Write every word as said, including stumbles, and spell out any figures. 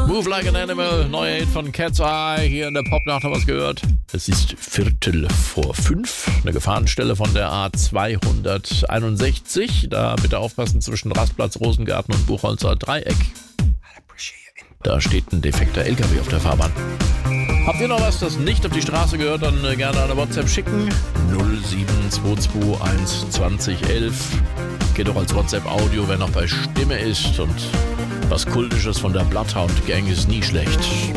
Move Like an Animal, neuer Hit von Cat's Eye, hier in der Popnacht noch was gehört. Es ist Viertel vor fünf, eine Gefahrenstelle von der A zweihunderteinundsechzig. Da bitte aufpassen zwischen Rastplatz, Rosengarten und Buchholzer Dreieck. Da steht ein defekter L K W auf der Fahrbahn. Habt ihr noch was, das nicht auf die Straße gehört, dann gerne eine WhatsApp schicken. null sieben zwei zwei eins zwanzig elf. Geht doch als WhatsApp-Audio, wer noch bei Stimme ist. Und was Kultisches von der Bloodhound Gang ist nie schlecht.